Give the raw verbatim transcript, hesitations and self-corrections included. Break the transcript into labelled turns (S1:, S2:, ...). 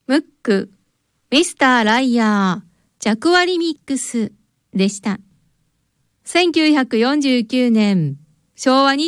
S1: ムック、ミスターライヤー、ジャクワリミックスでした。せんきゅうひゃくよんじゅうきゅうねん、昭和